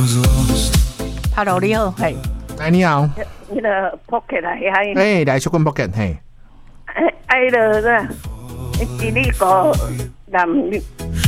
Hello， 你好，嘿， 哎，你好， 那个 pocket 来嗨， 哎，来小棍 pocket， 嘿， 哎了个，今日个男